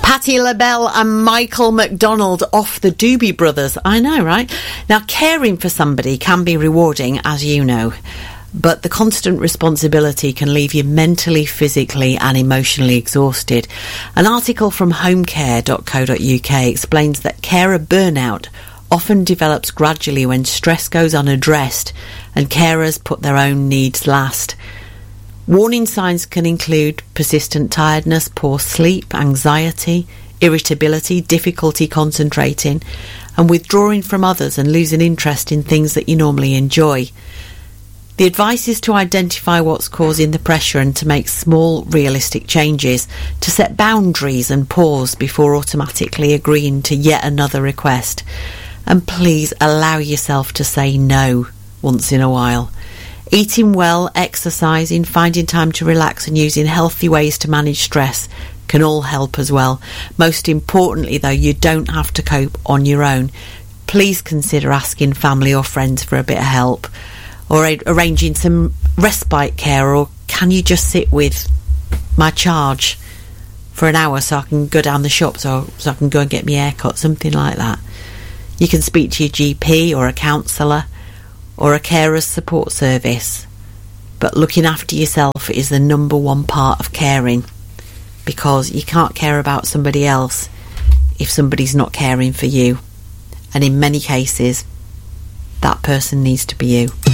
Patti LaBelle and Michael McDonald off the Doobie Brothers. I know, right? Now, caring for somebody can be rewarding, as you know, but the constant responsibility can leave you mentally, physically and emotionally exhausted. An article from homecare.co.uk explains that carer burnout often develops gradually when stress goes unaddressed and carers put their own needs last. Warning signs can include persistent tiredness, poor sleep, anxiety, irritability, difficulty concentrating, and withdrawing from others and losing interest in things that you normally enjoy. The advice is to identify what's causing the pressure and to make small, realistic changes, to set boundaries and pause before automatically agreeing to yet another request. And please allow yourself to say no once in a while. Eating well, exercising, finding time to relax and using healthy ways to manage stress can all help as well. Most importantly, though, you don't have to cope on your own. Please consider asking family or friends for a bit of help, or arranging some respite care, or can you just sit with my charge for an hour so I can go down the shops, or so I can go and get my hair cut, something like that. You can speak to your GP or a counsellor or a carer's support service, but looking after yourself is the number one part of caring, because you can't care about somebody else if somebody's not caring for you, and in many cases that person needs to be you.